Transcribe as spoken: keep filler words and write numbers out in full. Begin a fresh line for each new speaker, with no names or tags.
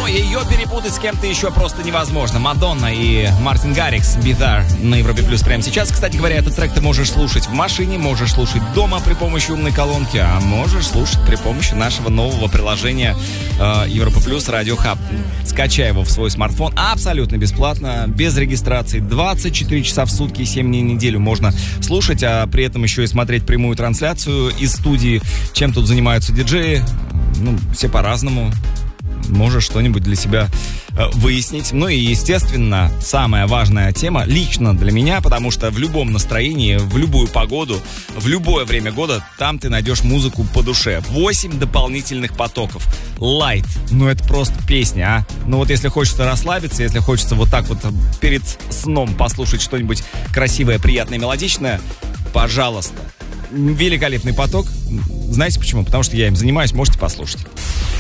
Но ее перепутать с кем-то еще просто невозможно. Мадонна и Мартин Гаррикс, Be There на Европе Плюс прямо сейчас. Кстати говоря, этот трек ты можешь слушать в машине, можешь слушать дома при помощи умной колонки, а можешь слушать при помощи нашего нового приложения э, Европа Плюс Радио Хаб. Скачай его в свой смартфон абсолютно бесплатно, без регистрации. двадцать четыре часа в сутки, семь дней в неделю можно слушать, а при этом еще и смотреть прямую трансляцию из студии. Чем тут занимаются диджеи? Ну, все по-разному. Можешь что-нибудь для себя э, выяснить. Ну и, естественно, самая важная тема лично для меня, потому что в любом настроении, в любую погоду, в любое время года там ты найдешь музыку по душе. Восемь дополнительных потоков. Light. Ну это просто песня, а. Ну вот если хочется расслабиться, если хочется вот так вот перед сном послушать что-нибудь красивое, приятное, мелодичное, пожалуйста. Великолепный поток. Знаете почему? Потому что я им занимаюсь, можете послушать.